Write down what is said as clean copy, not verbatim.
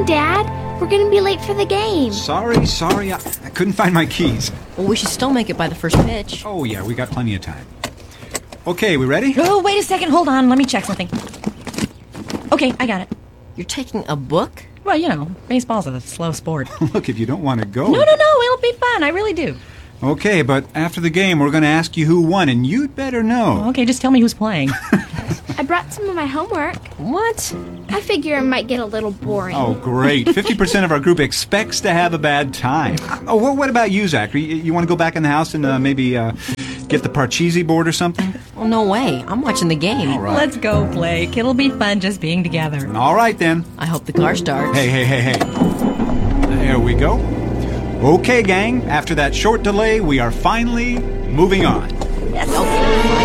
on, Dad. We're gonna be late for the game. Sorry. I couldn't find my keys. Well, we should still make it by the first pitch. Oh, yeah, we got plenty of time. Okay, we ready? Oh, wait a second. Hold on. Let me check something. Okay, I got it. You're taking a book? Well, you know, baseball's a slow sport. Look, if you don't want to go... No, it'll be fun. I really do. Okay, but after the game, we're going to ask you who won, and you'd better know. Okay, just tell me who's playing. I brought some of my homework. What? I figure it might get a little boring. Oh, great. 50% of our group expects to have a bad time. Oh, what about you, Zachary? You want to go back in the house and maybe get the Parcheesi board or something? Well, no way. I'm watching the game. All right. Let's go, Blake. It'll be fun just being together. All right, then. I hope the car starts. Hey. There we go. Okay, gang. After that short delay, we are finally moving on. Yes. Okay.